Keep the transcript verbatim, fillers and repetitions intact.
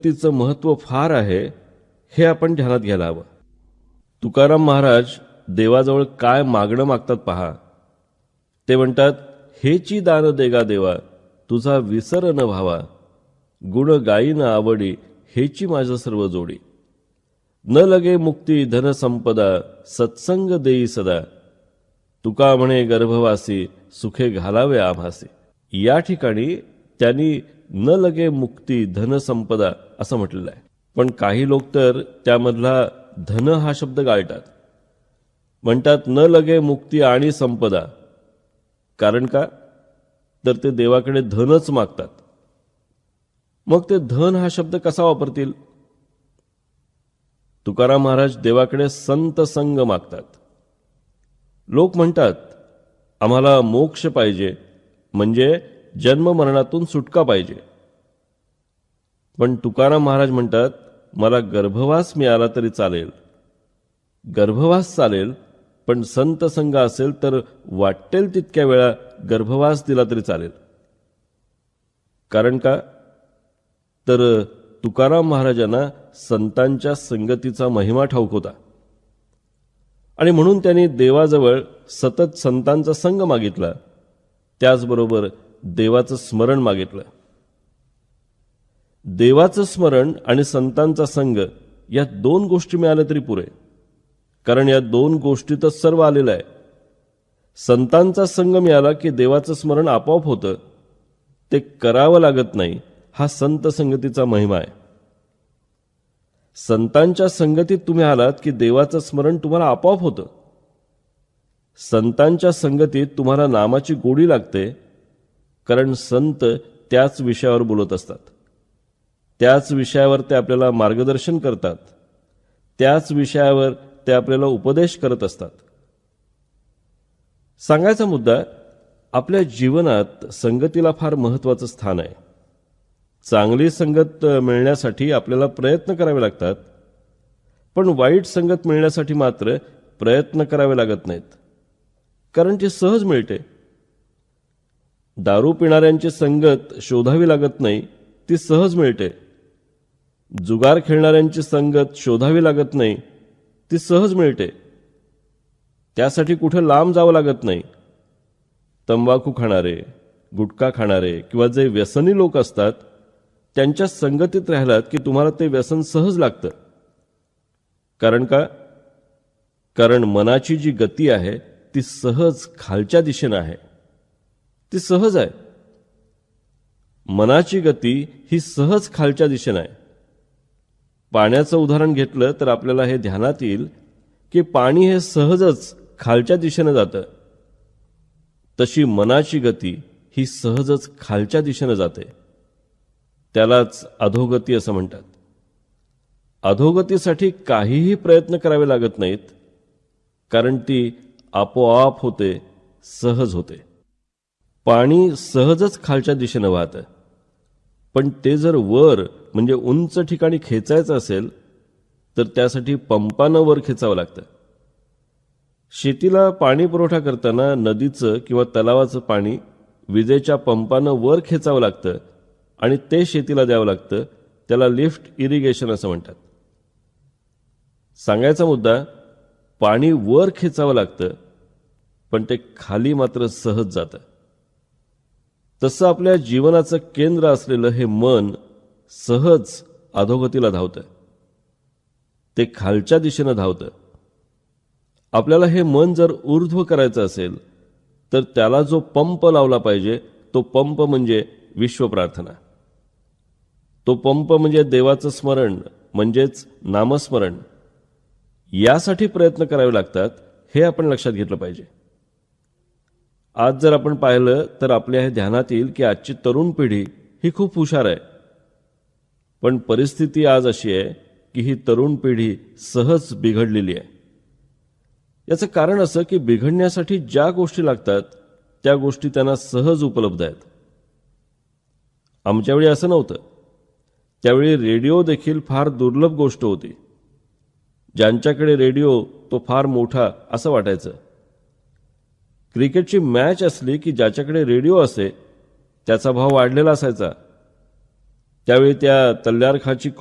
तिचं महत्त्व फार आहे हे आपण ध्यानात घ्यायला हवं. तुकाराम महाराज देवाजवळ काय मागणं मागतात पहा. ते म्हणतात, हेची दान देगा देवा, तुझा विसर न व्हावा, गुण गायीन आवडी, हेची माझं सर्व जोडी. न लगे मुक्ती धन संपदा, सत्संग देई सदा, तुका म्हणे गर्भवासी, सुखे घालावे आम्हासी. या ठिकाणी त्यांनी न लगे मुक्ती धन संपदा असं म्हटलेलं आहे. पण काही लोक तर त्यामधला धन हा शब्द गाळतात. म्हणतात न लगे मुक्ती आणि संपदा. कारण का? तर ते देवाकडे धनच मागतात. मग ते धन हा शब्द कसा वापरतील? तुकाराम महाराज देवाकडे संत संग मागतात. लोक म्हणतात आम्हाला मोक्ष पाहिजे, म्हणजे जन्म मरणातून सुटका पाहिजे. पण तुकाराम महाराज म्हणतात मला गर्भवास मिळाला तरी चालेल. गर्भवास चालेल, पण संत संग असेल तर वाटेल तितक्या वेळा गर्भवास दिला तरी चालेल. कारण का? तर तुकाराम महाराजांना संतांच्या संगतीचा महिमा ठाऊक होता आणि म्हणून त्यांनी देवाजवळ सतत संतांचा संग मागितला, त्याचबरोबर देवाचं स्मरण मागितलं. देवाचं स्मरण आणि संतांचा संग या दोन गोष्टी मिळाल्या तरी पुरे, कारण या दोन गोष्टीतच सर्व आलेलं आहे. संतांचा संग मिळाला की देवाचं स्मरण आपोआप होतं, ते करावं लागत नाही. हा संत संगतीचा महिमा आहे. संतांच्या संगतीत तुम्ही आलात की देवाचं स्मरण तुम्हाला आपोआप होतं. संतांच्या संगतीत तुम्हाला नामाची गोडी लागते, कारण संत त्याच विषयावर बोलत असतात, त्याच विषयावर ते आपल्याला मार्गदर्शन करतात, त्याच विषयावर ते आपल्याला उपदेश करत असतात. सांगायचा मुद्दा, आपल्या जीवनात संगतीला फार महत्त्वाचं स्थान आहे. चांगली संगत मिळण्यासाठी आपल्याला प्रयत्न करावे लागतात, पण वाईट संगत मिळण्यासाठी मात्र प्रयत्न करावे लागत नाहीत, कारण ती सहज मिळते. दारू पिणाऱ्यांची संगत शोधावी लागत नाही, ती सहज मिळते. जुगार खेळणाऱ्यांची संगत शोधावी लागत नाही, ती सहज मिळते. त्यासाठी कुठे लांब जावं लागत नाही. तंबाखू खाणारे, गुटखा खाणारे किंवा जे व्यसनी लोक असतात त्यांच्या संगतीत राहिलात की तुम्हाला ते व्यसन सहज लागतं. कारण का? कारण मनाची जी गती आहे ती सहज खालच्या दिशेनं आहे, ती सहज आहे. मनाची गती ही सहज खालच्या दिशेनं आहे. पाण्याचं उदाहरण घेतलं तर आपल्याला हे ध्यानात येईल की पाणी हे सहजच खालच्या दिशेनं जातं. तशी मनाची गती ही सहजच खालच्या दिशेनं जाते. त्यालाच अधोगती असं म्हणतात. अधोगतीसाठी काहीही प्रयत्न करावे लागत नाहीत, कारण ती आपोआप होते, सहज होते. पाणी सहजच खालच्या दिशेनं वाहतं, पण ते जर वर म्हणजे उंच ठिकाणी खेचायचं असेल तर त्यासाठी पंपानं वर खेचावं लागतं. शेतीला पाणी पुरवठा करताना नदीचं किंवा तलावाचं पाणी विजेच्या पंपानं वर खेचावं लागतं आणि ते शेतीला द्यावं लागतं. त्याला लिफ्ट इरिगेशन असं म्हणतात. सांगायचा मुद्दा, पाणी वर खेचावं लागतं, पण ते खाली मात्र सहज जातं. तसं आपल्या जीवनाचं केंद्र असलेलं हे मन सहज अधोगतीला धावतं, ते खालच्या दिशेनं धावतं. आपल्याला हे मन जर ऊर्ध्व करायचं असेल तर त्याला जो पंप लावला पाहिजे तो पंप म्हणजे विश्वप्रार्थना. तो पंप म्हणजे देवाचं स्मरण, म्हणजेच नामस्मरण. यासाठी प्रयत्न करावे लागतात, हे आपण लक्षात घेतलं पाहिजे. आज जर आपण पाहिलं तर आपल्या हे ध्यानात येईल की आजची तरुण पिढी ही खूप हुशार आहे, पण परिस्थिती आज अशी आहे की ही तरुण पिढी सहज बिघडलेली आहे. याचं कारण असं की बिघडण्यासाठी ज्या गोष्टी लागतात त्या गोष्टी त्यांना सहज उपलब्ध आहेत. आमच्यावेळी असं नव्हतं. त्यावेळी रेडिओ देखील फार दुर्लभ गोष्ट होती. ज्यांच्याकडे रेडिओ तो फार मोठा असं वाटायचं. क्रिकेटची मॅच असली की ज्याच्याकडे रेडिओ असे त्याचा भाव वाढलेला असायचा. त्यावेळी त्या तल्लारखाची